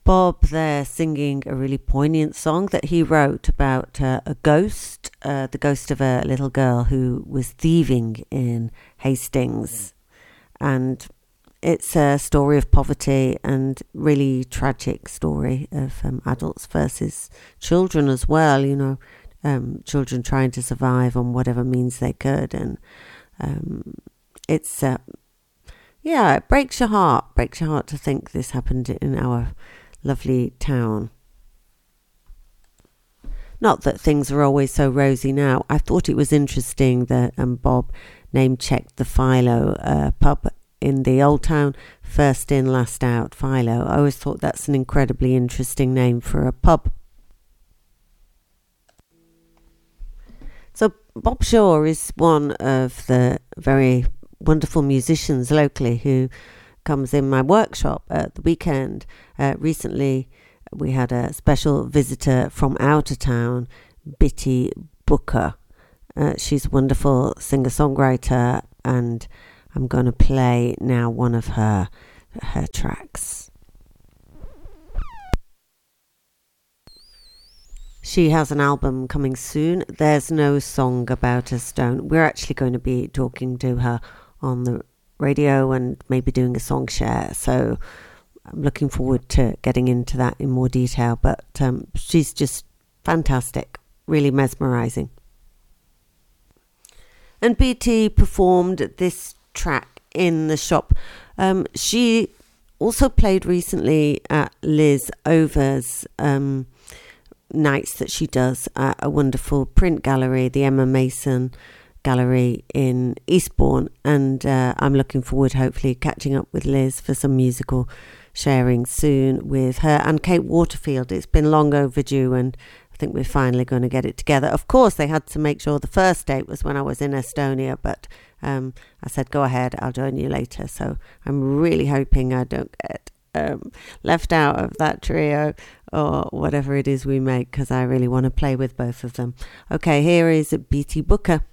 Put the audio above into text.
Bob there singing a really poignant song that he wrote about a ghost, the ghost of a little girl who was thieving in Hastings. And it's a story of poverty and really tragic story of adults versus children as well, you know, children trying to survive on whatever means they could. And it's, yeah, it breaks your heart to think this happened in our lovely town. Not that things are always so rosy now. I thought it was interesting that Bob name-checked the Philo pub in the Old Town, first in, last out, Philo. I always thought that's an incredibly interesting name for a pub. So Bob Shaw is one of the very wonderful musicians locally who comes in my workshop at the weekend. Recently we had a special visitor from out of town, Bitty Booker. She's a wonderful singer-songwriter, and I'm going to play now one of her tracks. She has an album coming soon. There's no song about a stone. We're actually going to be talking to her on the radio and maybe doing a song share. So I'm looking forward to getting into that in more detail. But she's just fantastic, really mesmerizing. And BT performed this track in the shop. She also played recently at Liz Over's nights that she does at a wonderful print gallery, the Emma Mason Gallery in Eastbourne, and I'm looking forward hopefully catching up with Liz for some musical sharing soon with her and Kate Waterfield. It's been long overdue, and I think we're finally going to get it together. Of course, they had to make sure the first date was when I was in Estonia, but I said, go ahead, I'll join you later. So I'm really hoping I don't get left out of that trio or whatever it is we make, because I really want to play with both of them. Okay, here is BT Booker.